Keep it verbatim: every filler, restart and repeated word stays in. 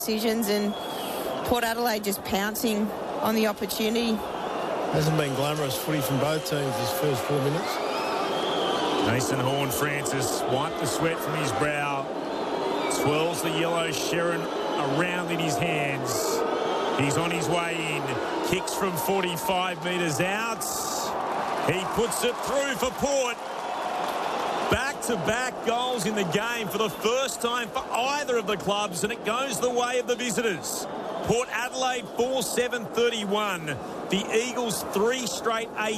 decisions, and Port Adelaide just pouncing on the opportunity. Hasn't been glamorous footy from both teams this first four minutes. Nathan Horne-Francis wiped the sweat from his brow, swirls the yellow Sharon around in his hands. He's on his way in, kicks from forty-five metres out. He puts it through for Port. Back-to-back goals in the game for the first time for either of the clubs, and it goes the way of the visitors. Port Adelaide four seven thirty-one. The Eagles three straight eight.